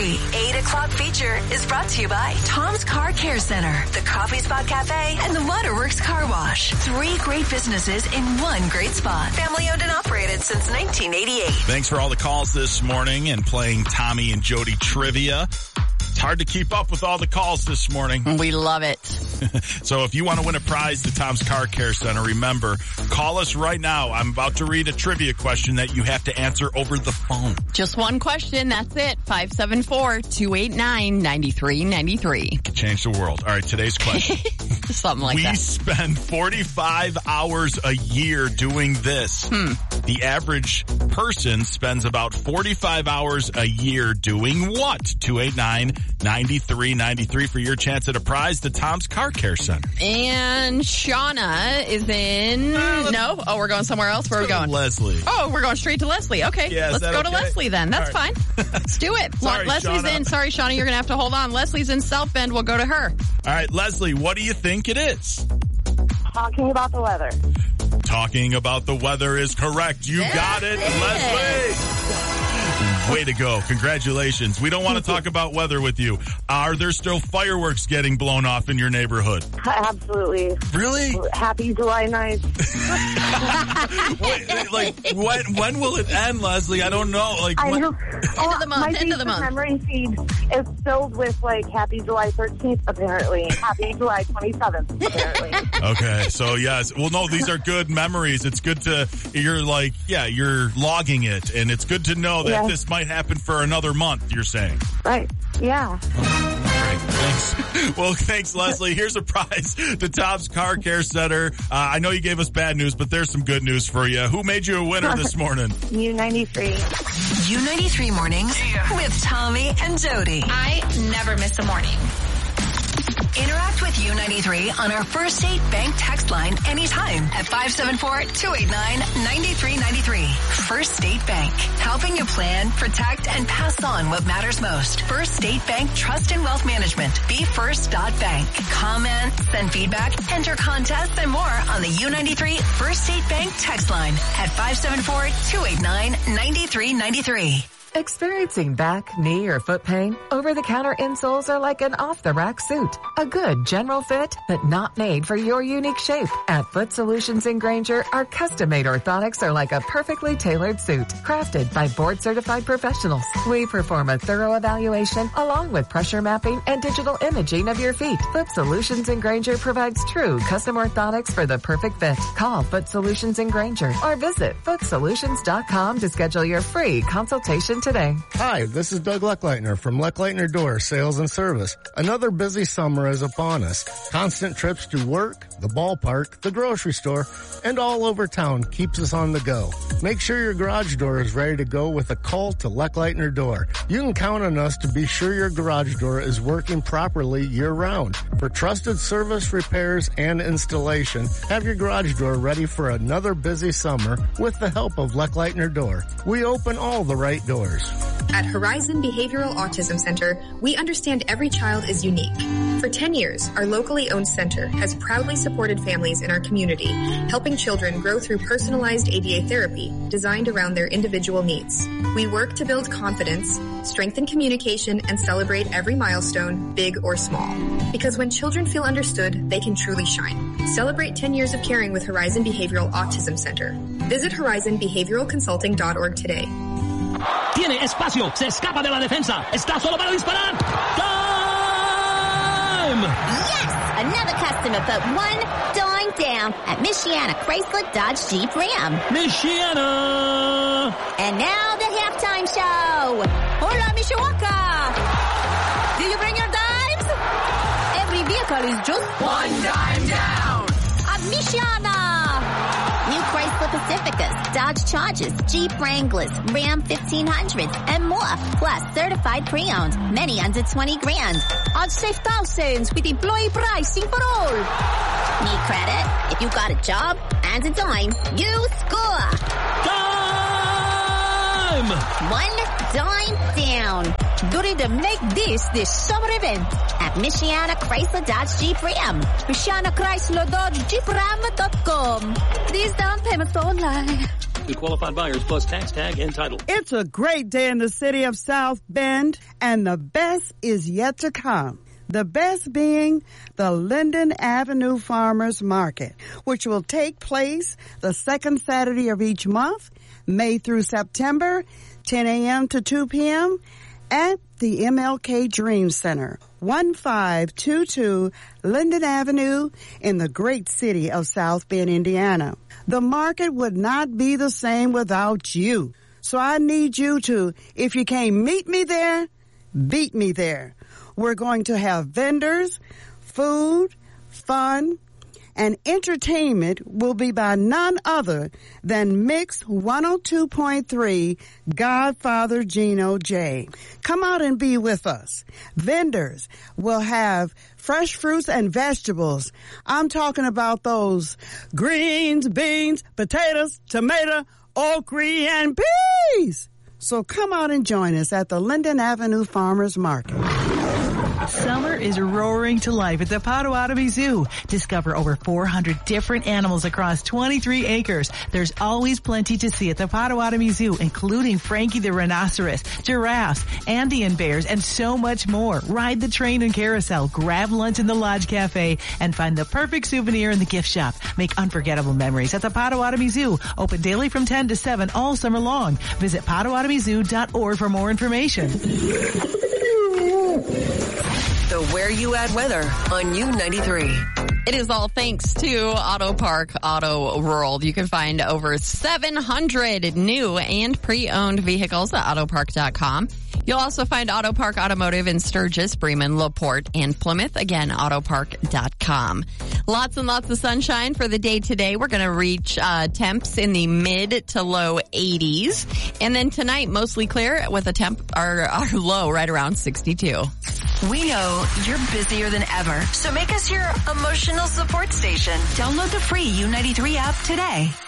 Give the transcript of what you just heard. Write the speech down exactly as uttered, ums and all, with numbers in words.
ninety-three eight o'clock feature is brought to you by Tom's Car Care Center, the Coffee Spot Cafe, and the Waterworks Car Wash. Three great businesses in one great spot. Family owned and operated since nineteen eighty-eight. Thanks for all the calls this morning and playing Tommy and Jody trivia. It's hard to keep up with all the calls this morning. We love it. So if you want to win a prize to Tom's Car Care Center, remember, call us right now. I'm about to read a trivia question that you have to answer over the phone. Just one question. That's it. five seven four, two eight nine, nine three nine three. Change the world. All right, today's question. Something like we that. We spend forty-five hours a year doing this. Hmm. The average person spends about forty-five hours a year doing what? two eight nine, nine three nine three for your chance at a prize to Tom's Car Care Center. And Shauna is in... Uh, no? Oh, we're going somewhere else? Where are we going? Leslie. Oh, we're going straight to Leslie. Okay. Yeah, Let's go okay? to Leslie then. That's right. fine. Let's do it. Sorry, Leslie's Shauna. in. Sorry, Shauna, you're going to have to hold on. Leslie's in South Bend. We'll go to her. All right, Leslie, what do you think it is? Talking about the weather. Talking about the weather is correct. You That's got it, it. Leslie. Way to go. Congratulations. We don't want to talk about weather with you. Are there still fireworks getting blown off in your neighborhood? Absolutely. Really? Happy July ninth. Wait, like, when when will it end, Leslie? I don't know. Like, I when... know. End of the month, My end of the month. memory feed is filled with, like, Happy July thirteenth, apparently. Happy July twenty-seventh, apparently. Okay, so yes. Well, no, these are good memories. It's good to, you're like, yeah, you're logging it, and it's good to know that Yes. this might happen for another month, you're saying. Right. Yeah. Great, thanks. Well, thanks, Leslie. Here's a prize to Tom's Car Care Center. Uh, I know you gave us bad news, but there's some good news for you. Who made you a winner this morning? U ninety-three. U ninety-three mornings with Tommy and Jody. I never miss a morning. Interact with U ninety-three on our First State Bank text line anytime at five seven four, two eight nine, nine three nine three. First State Bank, helping you plan, protect, and pass on what matters most. First State Bank Trust and Wealth Management. Be first dot bank. Comment, send feedback, enter contests, and more on the U ninety-three First State Bank text line at five seven four, two eight nine, nine three nine three. Experiencing back, knee, or foot pain? Over-the-counter insoles are like an off-the-rack suit. A good general fit, but not made for your unique shape. At Foot Solutions in Granger, our custom-made orthotics are like a perfectly tailored suit, crafted by board-certified professionals. We perform a thorough evaluation along with pressure mapping and digital imaging of your feet. Foot Solutions in Granger provides true custom orthotics for the perfect fit. Call Foot Solutions in Granger or visit foot solutions dot com to schedule your free consultation today. Hi, this is Doug Leckleitner from Leckleitner Door Sales and Service. Another busy summer is upon us. Constant trips to work, the ballpark, the grocery store, and all over town keeps us on the go. Make sure your garage door is ready to go with a call to Leckleitner Door. You can count on us to be sure your garage door is working properly year-round. For trusted service, repairs, and installation, have your garage door ready for another busy summer with the help of Leckleitner Door. We open all the right doors. At Horizon Behavioral Autism Center, we understand every child is unique. For ten years, our locally owned center has proudly supported families in our community, helping children grow through personalized A B A therapy designed around their individual needs. We work to build confidence, strengthen communication, and celebrate every milestone, big or small. Because when children feel understood, they can truly shine. Celebrate ten years of caring with Horizon Behavioral Autism Center. Visit horizon behavioral consulting dot org today. Tiene espacio, se escapa de la defensa, está solo para disparar. Time! Yes! Another customer put one dime down at Michiana Chrysler Dodge Jeep Ram. Michiana! And now the halftime show. Hola, Mishawaka! Do you bring your dimes? Every vehicle is just one dime down at Michiana. New Chrysler Pacificas, Dodge Chargers, Jeep Wranglers, Ram fifteen hundreds, and more. Plus certified pre-owned, many under twenty grand. I'd save thousands with employee pricing for all. Need credit? If you got a job and a dime, you score. Time! One dime down. Ready to make this this summer event at Michiana Chrysler Dodge Jeep Ram. Michiana Chrysler Dodge Jeep Ram dot com. These down payments only. To qualified buyers plus tax tag and title. It's a great day in the city of South Bend, and the best is yet to come. The best being the Linden Avenue Farmers Market, which will take place the second Saturday of each month, May through September, ten a.m. to two p.m., at the M L K Dream Center, one five two two Linden Avenue in the great city of South Bend, Indiana. The market would not be the same without you. So I need you to, if you can't meet me there, beat me there. We're going to have vendors, food, fun, and entertainment will be by none other than Mix one oh two point three Godfather Gino J. Come out and be with us. Vendors will have fresh fruits and vegetables. I'm talking about those greens, beans, potatoes, tomato, okra, and peas. So come out and join us at the Linden Avenue Farmers Market. Summer is roaring to life at the Potawatomi Zoo. Discover over four hundred different animals across twenty-three acres. There's always plenty to see at the Potawatomi Zoo, including Frankie the rhinoceros, giraffes, Andean bears, and so much more. Ride the train and carousel, grab lunch in the Lodge Cafe, and find the perfect souvenir in the gift shop. Make unforgettable memories at the Potawatomi Zoo. Open daily from ten to seven all summer long. Visit potawatomi zoo dot org for more information. The Where You At weather on U ninety-three. It is all thanks to Auto Park Auto World. You can find over seven hundred new and pre-owned vehicles at auto park dot com. You'll also find Auto Park Automotive in Sturgis, Bremen, LaPorte, and Plymouth. Again, auto park dot com. Lots and lots of sunshine for the day today. We're going to reach uh, temps in the mid to low eighties. And then tonight, mostly clear with a temp, our, our low right around sixty-two. We know you're busier than ever, so make us your emotional support station. Download the free U ninety-three app today.